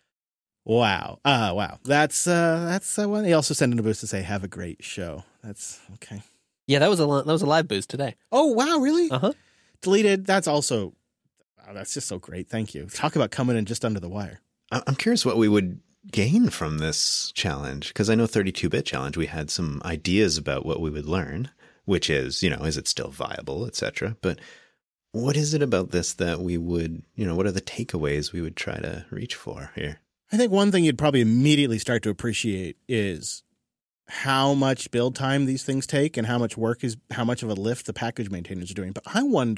Wow. Wow. That's one. They also sent in a boost to say, have a great show. That's okay. Yeah, that was a live boost today. Oh, wow. Really? Uh-huh. Deleted. That's also, that's just so great. Thank you. Talk about coming in just under the wire. I'm curious what we would gain from this challenge, because I know 32-bit challenge, we had some ideas about what we would learn, which is, is it still viable, etc. But what is it about this that we would, what are the takeaways we would try to reach for here? I think one thing you'd probably immediately start to appreciate is how much build time these things take and how much of a lift the package maintainers are doing. But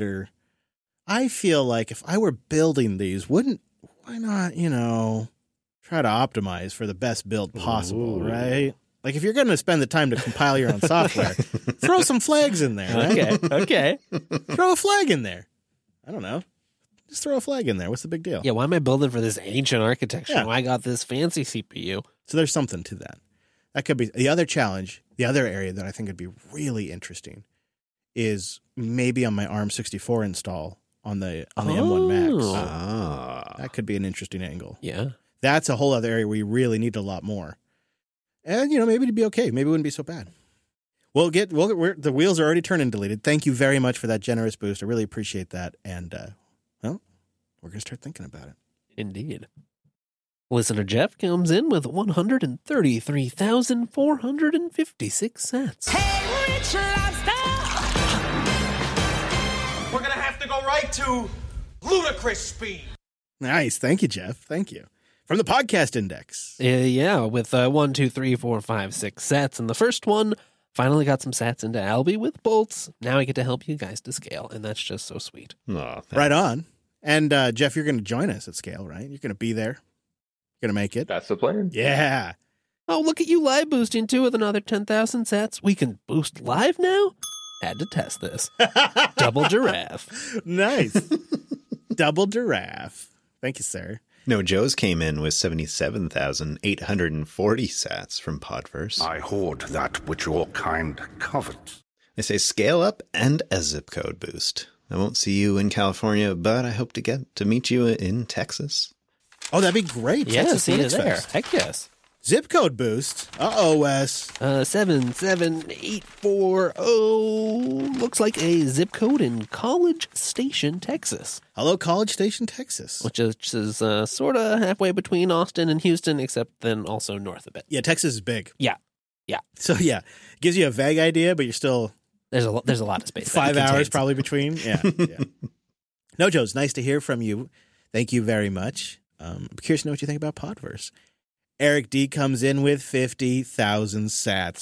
I feel like if I were building these, why not, try to optimize for the best build possible, right? Like if you're going to spend the time to compile your own software, throw some flags in there, right? Okay. Throw a flag in there. I don't know. Just throw a flag in there. What's the big deal? Yeah, why am I building for this ancient architecture? Yeah. Why I got this fancy CPU? So there's something to that. That could be the other challenge. The other area that I think would be really interesting is maybe on my ARM64 install on the M1 Max. That could be an interesting angle. Yeah. That's a whole other area where you really need a lot more. And, maybe it'd be okay. Maybe it wouldn't be so bad. The wheels are already turning, Deleted. Thank you very much for that generous boost. I really appreciate that. And, we're going to start thinking about it. Indeed. Listener Jeff comes in with 133,456 cents. Hey, Rich Lobster! We're gonna have to go right to ludicrous speed. Nice. Thank you, Jeff. Thank you. From the Podcast Index. Yeah, with 1, 2, 3, 4, 5, 6 sats. And the first one finally got some sats into Alby with bolts. Now I get to help you guys to scale, and that's just so sweet. Oh, right on. And Jeff, you're going to join us at Scale, right? You're going to be there. You're going to make it. That's the plan. Yeah. Oh, look at you live boosting too with another 10,000 sats. We can boost live now? Had to test this. Double giraffe. Nice. Double giraffe. Thank you, sir. No, Joe's came in with 77,840 sats from Podverse. I hoard that which your kind covet. They say scale up and a zip code boost. I won't see you in California, but I hope to get to meet you in Texas. Oh, that'd be great. Yeah, Texas see you Linux there. Fest. Heck yes. Zip code boost. Wes. 77840. Looks like a zip code in College Station, Texas. Hello, College Station, Texas. Which is sort of halfway between Austin and Houston, except then also north a bit. Yeah, Texas is big. Yeah. So, yeah, it gives you a vague idea, but you're still... There's a lot of space. 5 hours probably between. Yeah. No, Joe, it's nice to hear from you. Thank you very much. I'm curious to know what you think about Podverse. Eric D comes in with 50,000 sats.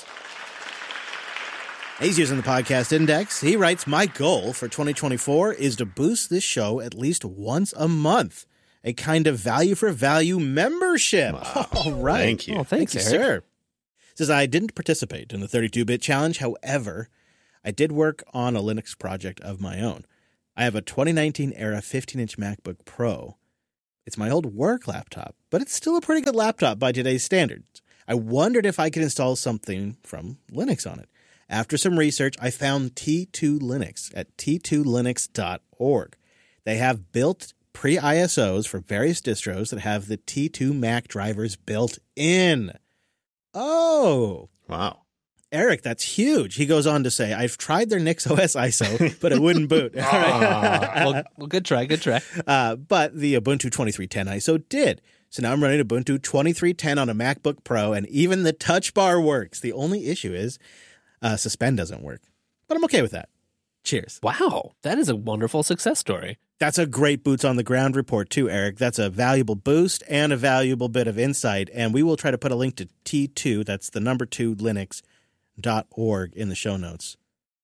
He's using the Podcast Index. He writes, my goal for 2024 is to boost this show at least once a month. A kind of value for value membership. Wow. All right. Thank you. Oh, thanks, Thank you, Eric. sir. Says, I didn't participate in the 32-bit challenge. However, I did work on a Linux project of my own. I have a 2019 era 15-inch MacBook Pro. It's my old work laptop, but it's still a pretty good laptop by today's standards. I wondered if I could install something from Linux on it. After some research, I found T2 Linux at t2linux.org. They have built pre-ISOs for various distros that have the T2 Mac drivers built in. Oh. Wow. Eric, that's huge. He goes on to say, I've tried their NixOS ISO, but it wouldn't boot. well, good try. But the Ubuntu 2310 ISO did. So now I'm running Ubuntu 2310 on a MacBook Pro, and even the touch bar works. The only issue is Suspend doesn't work. But I'm okay with that. Cheers. Wow, that is a wonderful success story. That's a great boots on the ground report too, Eric. That's a valuable boost and a valuable bit of insight. And we will try to put a link to T2, that's the number 2 Linux.org in the show notes.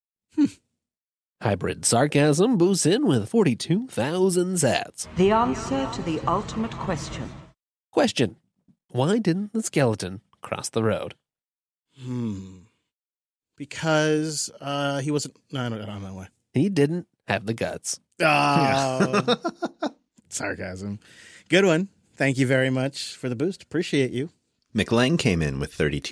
Hybrid Sarcasm boosts in with 42,000 sats. The answer to the ultimate question. Question: why didn't the skeleton cross the road? Because he wasn't. No, I don't know why. He didn't have the guts. Oh, sarcasm. Good one. Thank you very much for the boost. Appreciate you. McLang came in with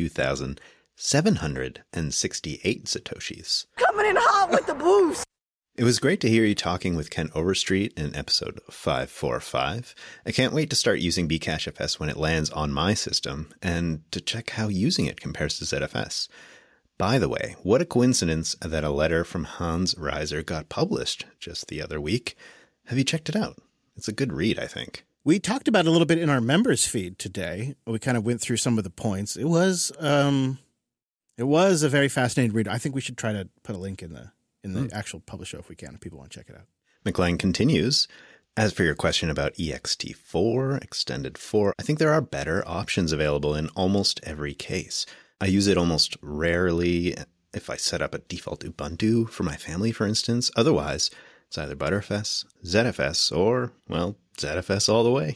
32,768 Satoshis. Coming in hot with the boost. It was great to hear you talking with Ken Overstreet in episode 545. I can't wait to start using Bcachefs when it lands on my system and to check how using it compares to ZFS. By the way, what a coincidence that a letter from Hans Reiser got published just the other week. Have you checked it out? It's a good read, I think. We talked about it a little bit in our members feed today. We kind of went through some of the points. It was a very fascinating read. I think we should try to put a link in the actual publish show if we can, if people want to check it out. McLean continues, as for your question about ext4, Extended 4, I think there are better options available in almost every case. I use it almost rarely if I set up a default Ubuntu for my family, for instance. Otherwise, it's either Btrfs, ZFS, or, well, ZFS all the way.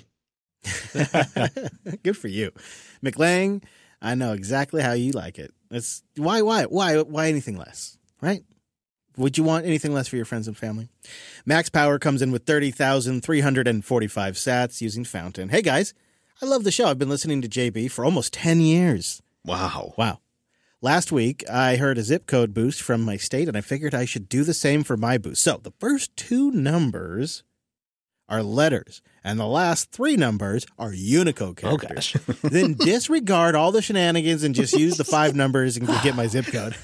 Good for you. McLang, I know exactly how you like it. It's why anything less, right? Would you want anything less for your friends and family? Max Power comes in with 30,345 sats using Fountain. Hey, guys, I love the show. I've been listening to JB for almost 10 years. Wow. Last week, I heard a zip code boost from my state, and I figured I should do the same for my boost. So the first 2 numbers are letters, and the last 3 numbers are Unicode characters. Oh, gosh. Then disregard all the shenanigans and just use the 5 numbers and get my zip code.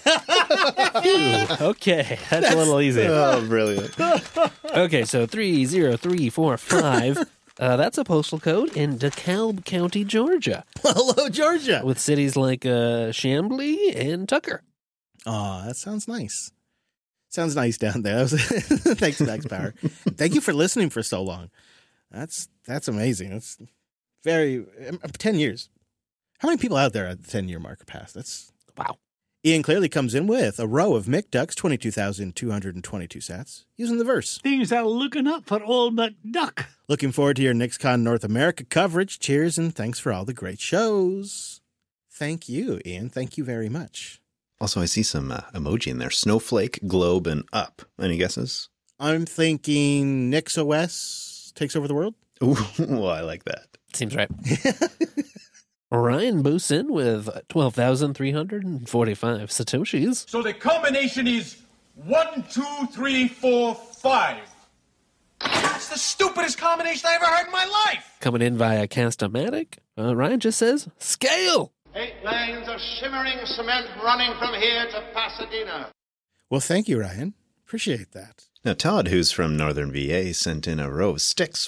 Okay, that's a little easy. Oh, brilliant. Okay, so 30345. That's a postal code in DeKalb County, Georgia. Hello, Georgia. With cities like Chambly and Tucker. Oh, that sounds nice. Sounds nice down there. Thanks, Max Power. Thank you for listening for so long. That's amazing. That's very 10 years. How many people out there at the 10-year mark are past? That's wow. Ian clearly comes in with a row of McDucks, 22,222 sats, using the verse. Things are looking up for old McDuck. Looking forward to your NixCon North America coverage. Cheers, and thanks for all the great shows. Thank you, Ian. Thank you very much. Also, I see some emoji in there. Snowflake, globe, and up. Any guesses? I'm thinking NixOS takes over the world. Ooh, I like that. Seems right. Ryan boosts in with 12,345 Satoshis. So the combination is 1, 2, 3, 4, 5. That's the stupidest combination I ever heard in my life. Coming in via Cast-O-Matic, Ryan just says, scale! 8 lanes of shimmering cement running from here to Pasadena. Well, thank you, Ryan. Appreciate that. Now, Todd, who's from Northern VA, sent in a row of sticks,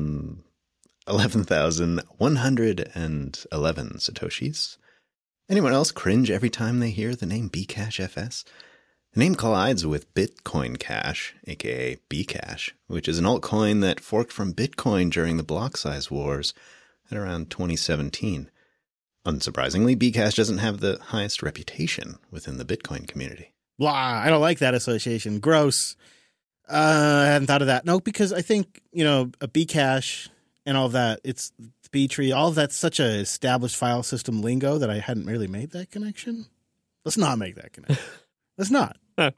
11,111 Satoshis. Anyone else cringe every time they hear the name Bcachefs? The name collides with Bitcoin Cash, aka Bcash, which is an altcoin that forked from Bitcoin during the block size wars at around 2017. Unsurprisingly, Bcash doesn't have the highest reputation within the Bitcoin community. Blah, I don't like that association. Gross. I hadn't thought of that. No, because I think, a Bcash and all of that, it's B-tree, all of that's such a established file system lingo that I hadn't really made that connection. Let's not make that connection. Let's not.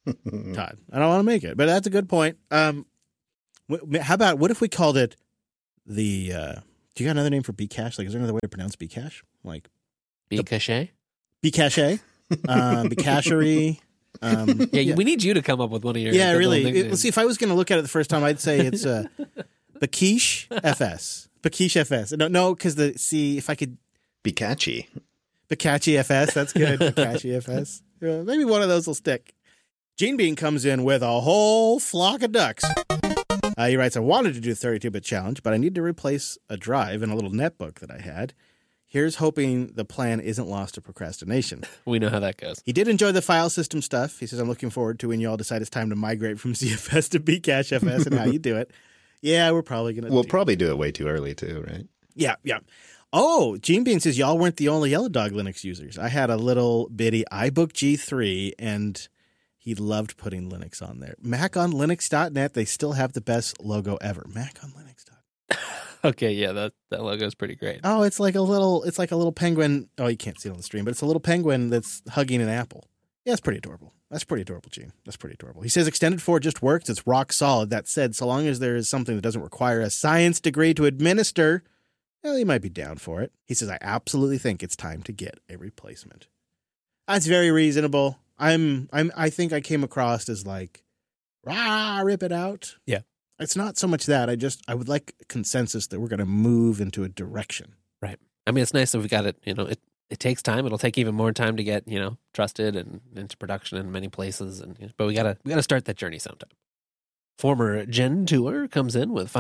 Todd. I don't want to make it, but that's a good point. How about, what if we called it the, do you got another name for Bcache? Like, is there another way to pronounce Bcache? Like, Bcache? Bcache? Bcachery? We need you to come up with one of your. Yeah, really. Let's see, if I was going to look at it the first time, I'd say it's Bcache FS. Bcache FS. No, because if I could. Bcache. Bcache FS. That's good. Bcache FS. Maybe one of those will stick. Gene Bean comes in with a whole flock of ducks. He writes, I wanted to do the 32-bit challenge, but I need to replace a drive in a little netbook that I had. Here's hoping the plan isn't lost to procrastination. We know how that goes. He did enjoy the file system stuff. He says, I'm looking forward to when you all decide it's time to migrate from ZFS to Bcache FS and how you do it. Yeah, we're probably going to We'll probably do it way too early too, right? Yeah. Oh, Gene Bean says y'all weren't the only Yellow Dog Linux users. I had a little bitty iBook G3, and he loved putting Linux on there. Mac on Linux.net, they still have the best logo ever. Mac on Linux.net. Okay, yeah, that logo is pretty great. Oh, it's like a little penguin. Oh, you can't see it on the stream, but it's a little penguin that's hugging an apple. Yeah, it's pretty adorable. That's pretty adorable, Gene. That's pretty adorable. He says Extended 4 just works. It's rock solid. That said, so long as there is something that doesn't require a science degree to administer, well, he might be down for it. He says, I absolutely think it's time to get a replacement. That's very reasonable. I think I came across as like, rip it out. Yeah. It's not so much that. I would like consensus that we're going to move into a direction. Right. I mean, it's nice that we got it, it takes time. It'll take even more time to get, trusted and into production in many places. But we gotta start that journey sometime. Former Gen Tour comes in with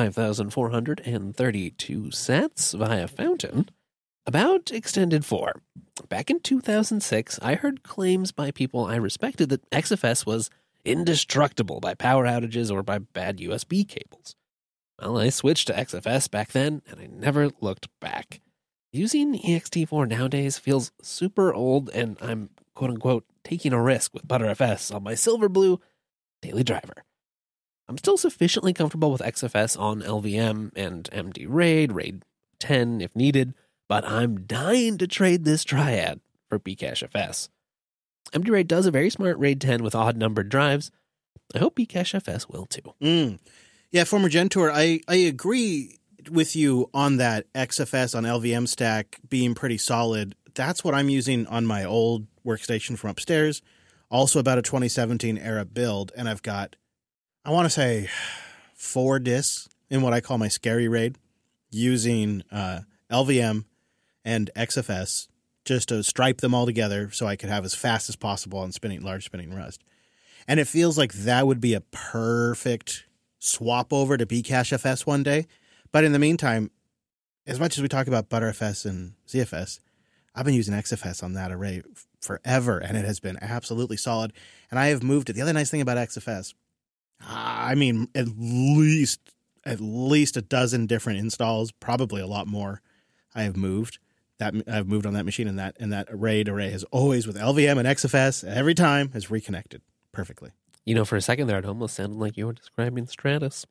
5,432 sats via Fountain about Extended 4. Back in 2006, I heard claims by people I respected that XFS was indestructible by power outages or by bad USB cables. Well, I switched to XFS back then, and I never looked back. Using ext4 nowadays feels super old, and I'm, quote-unquote, taking a risk with ButterFS on my Silverblue daily driver. I'm still sufficiently comfortable with XFS on LVM and MD RAID, RAID 10 if needed, but I'm dying to trade this triad for Bcache FS. MD RAID does a very smart RAID 10 with odd-numbered drives. I hope Bcache FS will too. Yeah, former Gen Tour, I agree with you on that XFS on LVM stack being pretty solid. That's what I'm using on my old workstation from upstairs. Also about a 2017 era build, and I've got, I want to say, 4 disks in what I call my scary RAID using LVM and XFS just to stripe them all together so I could have as fast as possible on large spinning Rust. And it feels like that would be a perfect swap over to Bcache FS one day. But in the meantime, as much as we talk about ButterFS and ZFS, I've been using XFS on that array forever, and it has been absolutely solid. And I have moved it. The other nice thing about XFS, I mean, at least a dozen different installs, probably a lot more. I've moved on that machine, and that RAID array has always, with LVM and XFS, every time has reconnected perfectly. For a second there, it almost sounded like you were describing Stratus.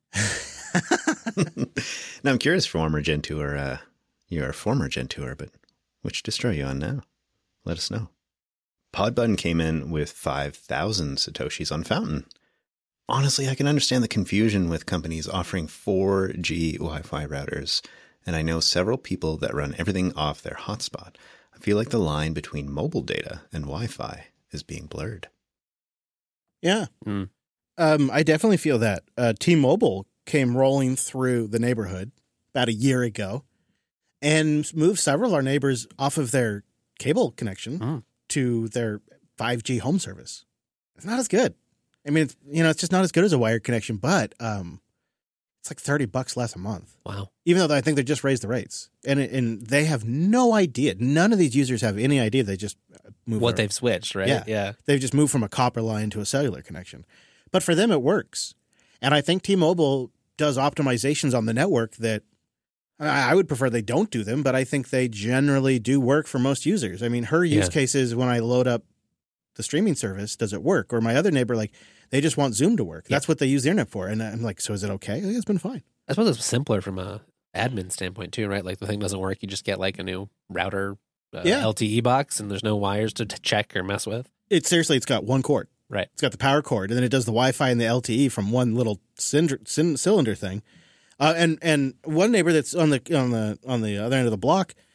Now, I'm curious, former Gen Tour, you're a former Gen Tour, but which distro are you on now? Let us know. Podbun came in with 5,000 Satoshis on Fountain. Honestly, I can understand the confusion with companies offering 4G Wi-Fi routers, and I know several people that run everything off their hotspot. I feel like the line between mobile data and Wi-Fi is being blurred. Yeah. I definitely feel that. T-Mobile came rolling through the neighborhood about a year ago and moved several of our neighbors off of their cable connection to their 5G home service. It's not as good. I mean, it's just not as good as a wired connection, but it's like $30 less a month. Wow. Even though I think they just raised the rates. And they have no idea. None of these users have any idea. They just move what they've switched, right? Yeah. They've just moved from a copper line to a cellular connection. But for them, it works. And I think T-Mobile does optimizations on the network that I would prefer they don't do them, but I think they generally do work for most users. I mean, her use cases, when I load up the streaming service, does it work? Or my other neighbor, like, they just want Zoom to work. That's what they use the internet for. And I'm like, so is it okay? It's been fine. I suppose it's simpler from a admin standpoint too, right? Like the thing doesn't work, you just get like a new router LTE box, and there's no wires to check or mess with. It's got one cord. Right. It's got the power cord, and then it does the Wi-Fi and the LTE from one little cylinder thing. And one neighbor that's on the other end of the block